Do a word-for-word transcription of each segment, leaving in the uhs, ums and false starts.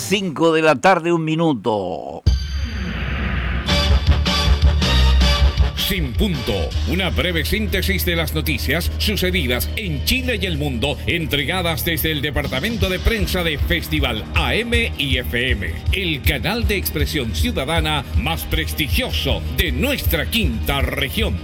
cinco de la tarde, un minuto. Sin Punto, una breve síntesis de las noticias sucedidas en Chile y el mundo, entregadas desde el departamento de prensa de Festival A M y F M, el canal de expresión ciudadana más prestigioso de nuestra quinta región.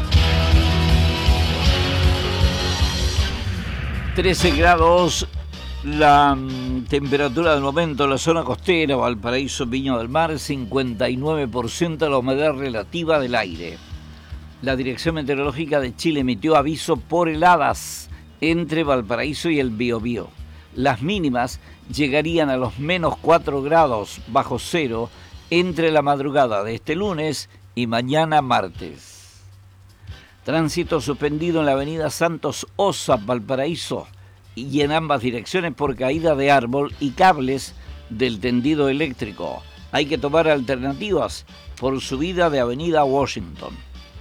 trece grados, la mm, temperatura del momento en la zona costera, Valparaíso, Viña del Mar, cincuenta y nueve por ciento la humedad relativa del aire. La Dirección Meteorológica de Chile emitió aviso por heladas entre Valparaíso y el Biobío. Las mínimas llegarían a los menos cuatro grados bajo cero entre la madrugada de este lunes y mañana martes. Tránsito suspendido en la avenida Santos Osa, Valparaíso, y en ambas direcciones por caída de árbol y cables del tendido eléctrico. Hay que tomar alternativas por subida de avenida Washington.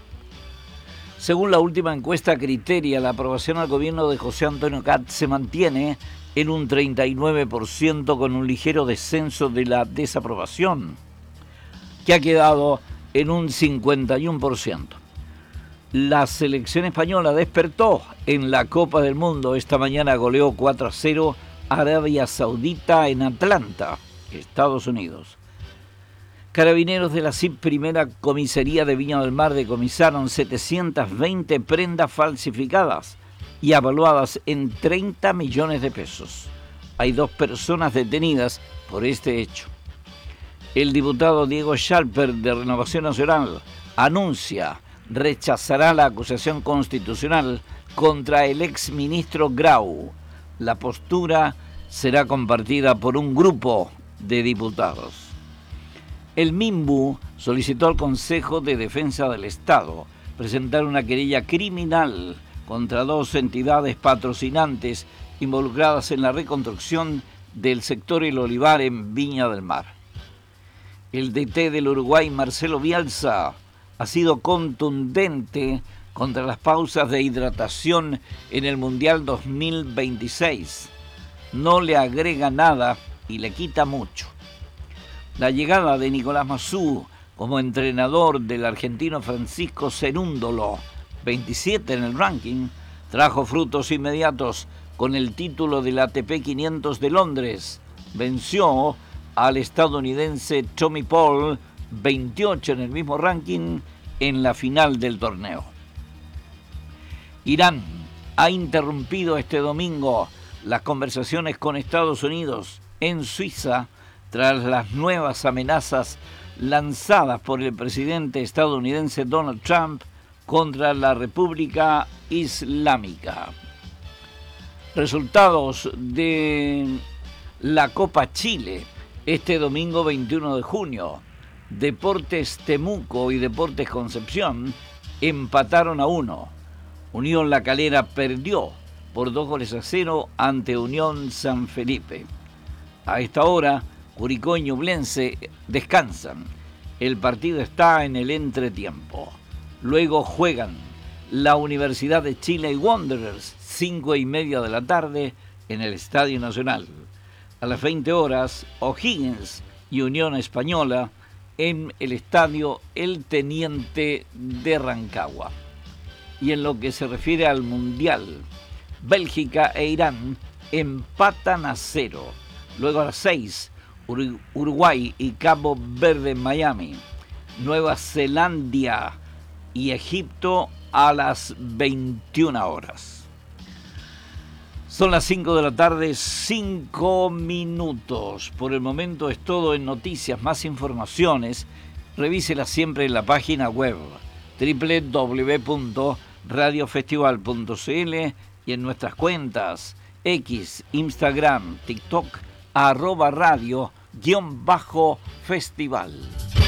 Según la última encuesta Criteria, la aprobación al gobierno de José Antonio Kast se mantiene en un treinta y nueve por ciento con un ligero descenso de la desaprobación, que ha quedado en un cincuenta y uno por ciento. La selección española despertó en la Copa del Mundo. Esta mañana goleó cuatro a cero a Arabia Saudita en Atlanta, Estados Unidos. Carabineros de la C I P Primera Comisaría de Viña del Mar decomisaron setecientas veinte prendas falsificadas y avaluadas en treinta millones de pesos. Hay dos personas detenidas por este hecho. El diputado Diego Schalper de Renovación Nacional anuncia rechazará la acusación constitucional contra el exministro Grau. La postura será compartida por un grupo de diputados. El MIMBU solicitó al Consejo de Defensa del Estado presentar una querella criminal contra dos entidades patrocinantes involucradas en la reconstrucción del sector El Olivar en Viña del Mar. El D T del Uruguay, Marcelo Bielsa, ha sido contundente contra las pausas de hidratación en el Mundial dos mil veintiséis. No le agrega nada y le quita mucho. La llegada de Nicolás Massú como entrenador del argentino Francisco Cerúndolo, veintisiete en el ranking, trajo frutos inmediatos con el título del A T P quinientos de Londres. Venció al estadounidense Tommy Paul, veintiocho en el mismo ranking, en la final del torneo. Irán ha interrumpido este domingo las conversaciones con Estados Unidos en Suiza tras las nuevas amenazas lanzadas por el presidente estadounidense Donald Trump contra la República Islámica. Resultados de la Copa Chile este domingo veintiuno de junio. Deportes Temuco y Deportes Concepción empataron a uno. Unión La Calera perdió por dos goles a cero ante Unión San Felipe. A esta hora, Curicó y Ñublense descansan. El partido está en el entretiempo. Luego juegan la Universidad de Chile y Wanderers, cinco y media de la tarde, en el Estadio Nacional. A las veinte horas, O'Higgins y Unión Española en el Estadio El Teniente de Rancagua. Y en lo que se refiere al Mundial, Bélgica e Irán empatan a cero. Luego a las seis, Uruguay y Cabo Verde en Miami. Nueva Zelanda y Egipto a las veintiuna horas. Son las cinco de la tarde, cinco minutos. Por el momento es todo en noticias. Más informaciones, revíselas siempre en la página web doble u doble u doble u punto radio festival punto c l y en nuestras cuentas X, Instagram, TikTok, arroba radio guión bajo festival.